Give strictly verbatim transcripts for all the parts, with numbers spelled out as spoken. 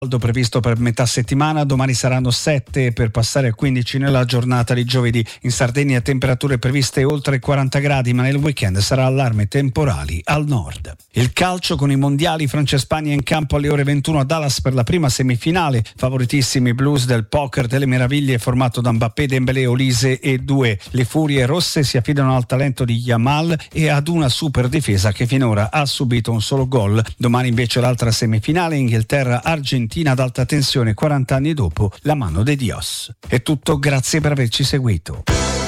previsto per metà settimana, domani saranno sette per passare a quindici nella giornata di giovedì. In Sardegna temperature previste oltre quaranta gradi, ma nel weekend sarà allarme temporali al nord. Il calcio con i mondiali, Francia e Spagna in campo alle ore ventuno a Dallas per la prima semifinale. Favoritissimi blues del poker delle meraviglie formato da Mbappé, Dembélé, Olise e Doué. Le furie rosse si affidano al talento di Yamal e ad una super difesa che finora ha subito un solo gol. Domani invece l'altra semifinale, Inghilterra-Argentina ad alta tensione quaranta anni dopo la mano de Dios. È tutto, grazie per averci seguito.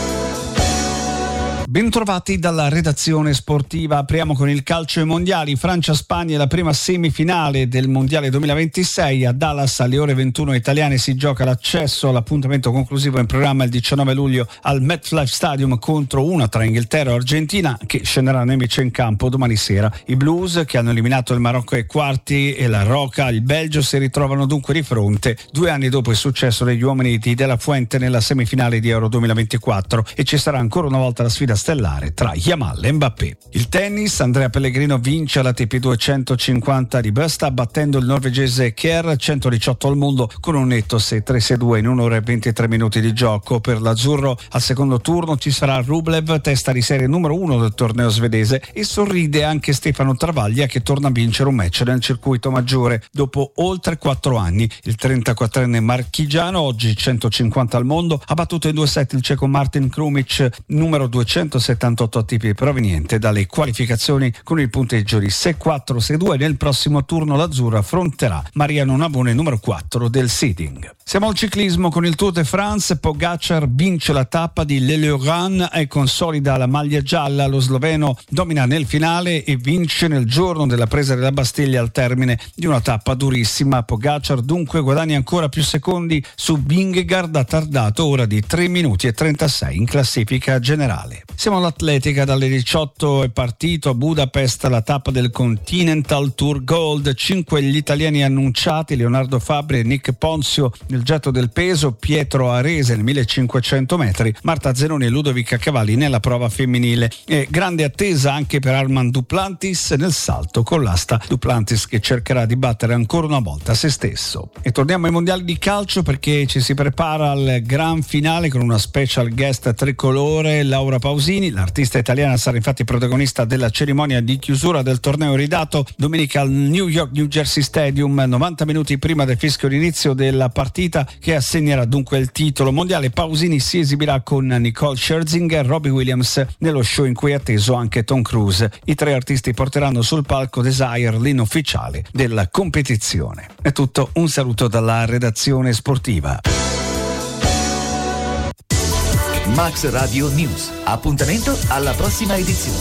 Bentrovati dalla redazione sportiva. Apriamo con il calcio ai mondiali. Francia-Spagna è la prima semifinale del mondiale duemilaventisei. A Dallas alle ore ventuno italiane si gioca l'accesso all'appuntamento conclusivo in programma il diciannove luglio al MetLife Stadium contro una tra Inghilterra e Argentina, che scenderanno invece in campo domani sera. I Blues, che hanno eliminato il Marocco ai quarti, e la Roca, il Belgio, si ritrovano dunque di fronte due anni dopo il successo degli uomini di De La Fuente nella semifinale di Euro duemilaventiquattro, e ci sarà ancora una volta la sfida stellare tra Yamal e Mbappé. Il tennis, Andrea Pellegrino vince l'A T P duecentocinquanta di Besta battendo il norvegese Kjær centodiciotto al mondo con un netto sei tre sei due in un'ora e ventitré minuti di gioco. Per l'azzurro al secondo turno ci sarà Rublev, testa di serie numero uno del torneo svedese, e sorride anche Stefano Travaglia, che torna a vincere un match nel circuito maggiore dopo oltre quattro anni. Il trentaquattrenne marchigiano, oggi centocinquanta al mondo, ha battuto in due set il ceco Martin Krumic, numero duecentosettantotto A T P, proveniente dalle qualificazioni con il punteggio di sei quattro sei due. Nel prossimo turno l'azzurro affronterà Mariano Navone, numero quattro del seeding. Siamo al ciclismo con il Tour de France. Pogacar vince la tappa di l'Eleoran e consolida la maglia gialla. Lo sloveno domina nel finale e vince nel giorno della presa della Bastiglia al termine di una tappa durissima. Pogacar dunque guadagna ancora più secondi su Vingegaard, ha tardato ora di tre minuti e trentasei in classifica generale. Siamo all'atletica. Dalle diciotto è partito a Budapest la tappa del Continental Tour Gold. Cinque gli italiani annunciati: Leonardo Fabri e Nick Ponzio nel getto del peso, Pietro Arese nel millecinquecento metri, Marta Zenoni e Ludovica Cavalli nella prova femminile. E grande attesa anche per Armand Duplantis nel salto con l'asta. Duplantis che cercherà di battere ancora una volta se stesso. E torniamo ai mondiali di calcio, perché ci si prepara al gran finale con una special guest tricolore, Laura Pausini. L'artista italiana sarà infatti protagonista della cerimonia di chiusura del torneo ridato domenica al New York New Jersey Stadium, novanta minuti prima del fischio d'inizio della partita che assegnerà dunque il titolo mondiale. Pausini si esibirà con Nicole Scherzinger e Robbie Williams nello show in cui è atteso anche Tom Cruise. I tre artisti porteranno sul palco Desire, l'inno ufficiale della competizione. È tutto, un saluto dalla redazione sportiva. Max Radio News. Appuntamento alla prossima edizione.